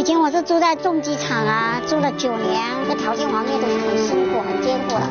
前我是住在重机厂啊，住了9年，这条件方面都是很辛苦、很艰苦的。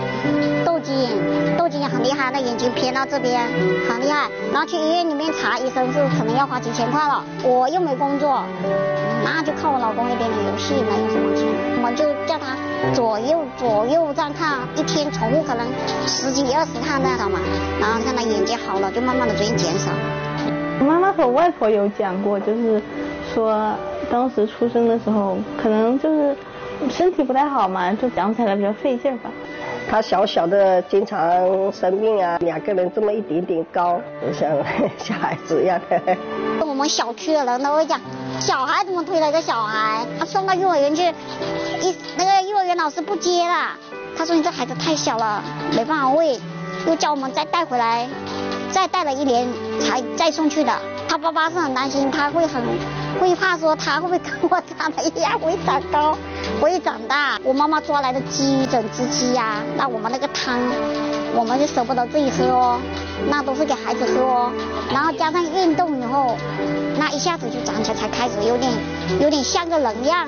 窦金很厉害，那眼睛偏到这边很厉害，然后去医院里面查，医生是可能要花几千块了。我又没工作，那就靠我老公那边的游戏，没有什么钱，我们就叫他左右这样看，一天重复可能10几20趟那种嘛，然后看他眼睛好了，就慢慢的逐渐减少。 我妈妈和我外婆有讲过，就是说当时出生的时候，可能就是身体不太好嘛，就长起来比较费劲吧。 他小小的经常生病啊，2个人这么一点点高，就像小孩子一样的。 我们小区的人都会讲，小孩怎么推了一个小孩，他送到幼儿园去，那个幼儿园老师不接了，他说你这孩子太小了，没办法喂，又叫我们再带回来，再带了1年才再送去的。他爸爸是很担心，他会怕说他会不会跟我长得一样，会长高，会长大。我妈妈抓来的鸡，整只鸡呀，那我们那个汤，我们就舍不得自己喝哦，那都是给孩子喝哦。然后加上运动以后，那一下子就长起来，才开始有点像个人样。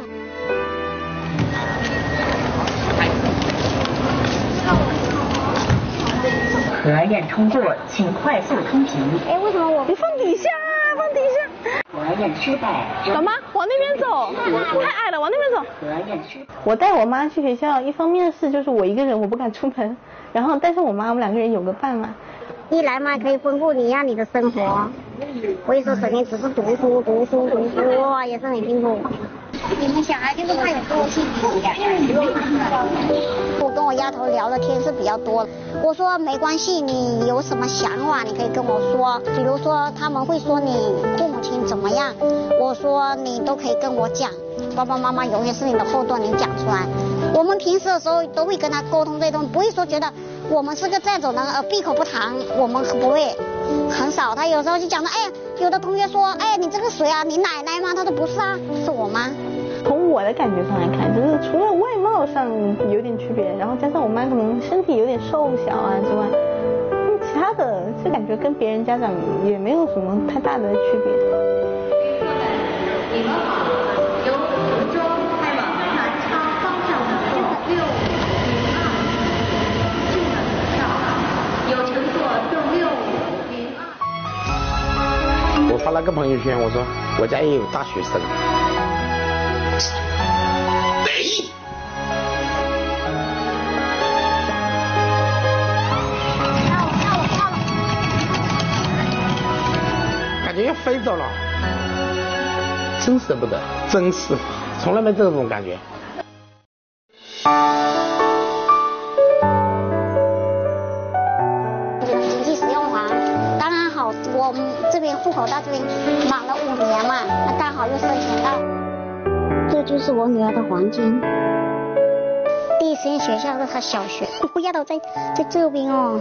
核验通过，请快速通行。 哎，为什么我？ 你放底下啊，放底下。 核验失败。 老妈，往那边走，太矮了，往那边走。 核验失败。 我带我妈去学校，一方面是就是我一个人我不敢出门，然后带上我妈，我们2个人有个伴嘛。 一来嘛可以丰富你的生活，不会说整天只是读书，哇，也是很辛苦。你们小孩就是怕有惰性。我跟我丫头聊的天是比较多，我说没关系，你有什么想法你可以跟我说，比如说他们会说你父母亲怎么样，我说你都可以跟我讲，爸爸妈妈永远是你的后盾，你讲出来。我们平时的时候都会跟他沟通这种，不会说觉得我们是个这种人闭口不谈，我们不会，很少。他有时候就讲到，哎，有的同学说，哎，你这个谁啊？你奶奶吗？他说不是啊，是我妈。 从我的感觉上来看，就是除了外貌上有点区别，然后加上我妈可能身体有点瘦小啊之外，其他的就感觉跟别人家长也没有什么太大的区别。 你们好，由福州开往南昌方向的602进了上海，有乘坐602。 我发了个朋友圈，我说我家也有大学生。感觉要飞走了，真舍不得，真是从来没这种感觉。 经济实用房，当然好，我这边户口到这边满了5年嘛，那刚好又申请到。这就是我女儿的房间，第一实验学校是她小学，我丫头在这边哦。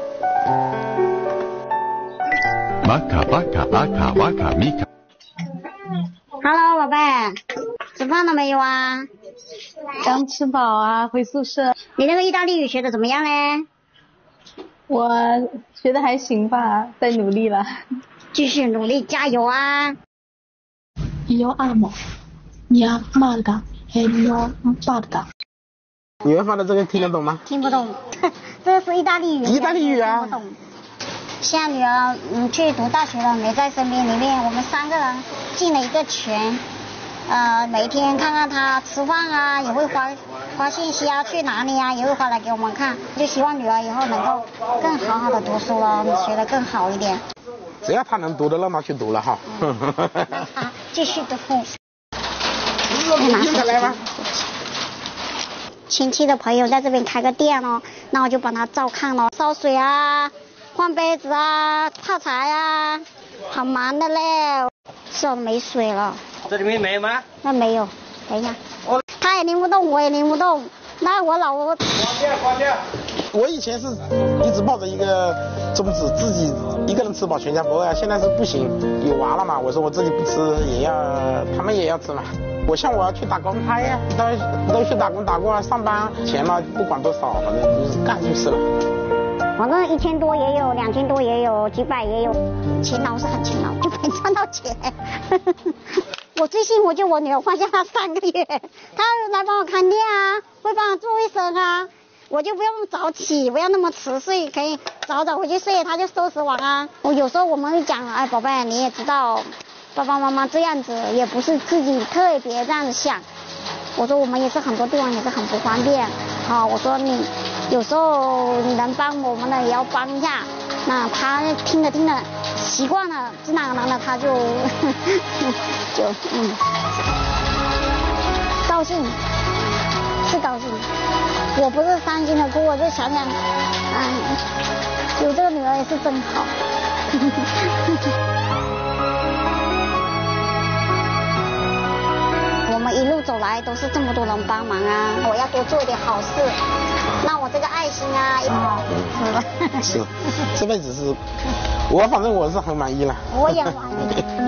玛卡巴卡阿卡瓦卡米卡。 Hello， 宝贝，吃饭了没有啊？ 刚吃饱啊，回宿舍。 你那个意大利语学的怎么样嘞？ 我学的还行吧，在努力了。 继续努力，加油啊！ Io amo mia madre e mio padre。 你们发的这个听得懂吗？ 听不懂，这是意大利语。 意大利语啊。 听不懂。现在女儿去读大学了，没在身边，里面我们3个人进了一个群，每天看看她吃饭啊，也会发信息啊，去哪里啊，也会发来给我们看。就希望女儿以后能够更好好的读书了，学得更好一点。 只要她能读的，让她去读了哈。 继续读。 来吧。 亲戚的朋友在这边开个店哦，那我就帮他照看咯，烧水啊，换杯子啊，泡茶啊，好忙的嘞，手没水了。 这里面没有吗？ 那没有，等一下。他也拎不动，我也拎不动，那我老婆。 关掉。我以前是一直抱着一个宗旨，自己一个人吃饱全家不饿啊，现在是不行，有娃了嘛，我说我自己不吃也要，他们也要吃嘛。我要去打工，他呀都去打工打过了，上班钱嘛不管多少，反正就是干就是了。 反正1000多也有，2000多也有，几百也有，勤劳是很勤劳，就没赚到钱。 我最幸福就我女儿放假3个月，她来帮我看店啊，会帮我做卫生啊，我就不用早起，不要那么迟睡，可以早回去睡，她就收拾完啊。我有时候我们会讲，哎，宝贝，你也知道，爸爸妈妈这样子也不是自己特别这样子想。我说我们也是很多地方也是很不方便，我说你有时候你能帮我们的也要帮一下。那他听着习惯了，自然而然的他就高兴，是高兴。我不是伤心的哭，我就想想，有这个女儿也是真好。我们一路走来都是这么多人帮忙啊，我要多做一点好事，那我这个爱心啊，是吧？ 是，这辈子是，反正我是很满意了。 我也满意。